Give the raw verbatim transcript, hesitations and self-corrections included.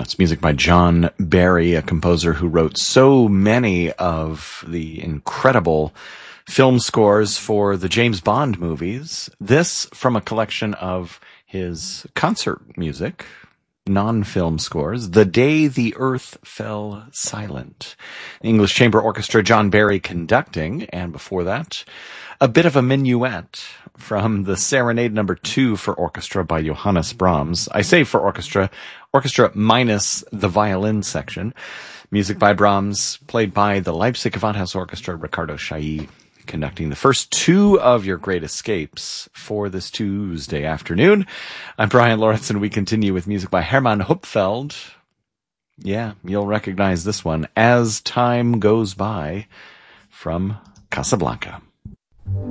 That's music by John Barry, a composer who wrote so many of the incredible film scores for the James Bond movies. This from a collection of his concert music, non-film scores, The Day the Earth Fell Silent. English Chamber Orchestra, John Barry conducting, and before that, a bit of a minuet from the Serenade Number Two for Orchestra by Johannes Brahms. I say for orchestra, orchestra minus the violin section. Music by Brahms, played by the Leipzig Gewandhaus Orchestra, Ricardo Chailly conducting the first two of your great escapes for this Tuesday afternoon. I'm Brian Lawrence, and we continue with music by Hermann Hupfeld. Yeah, you'll recognize this one, As Time Goes By, from Casablanca.